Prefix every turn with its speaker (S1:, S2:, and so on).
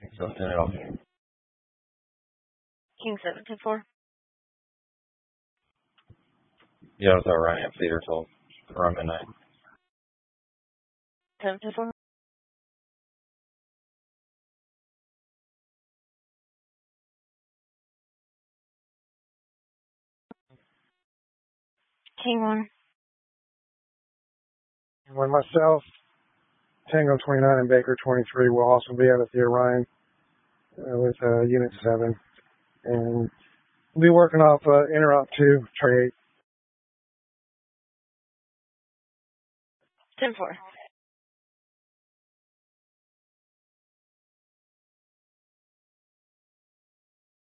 S1: So send it off.
S2: King 724.
S1: Yeah, it was all right. Theater till around midnight.
S2: 724. King 1.
S3: When myself, Tango 29 and Baker 23 will also be out at the Orion with Unit 7. And we'll be working off Interop 2, Trade 8.
S2: 10-4.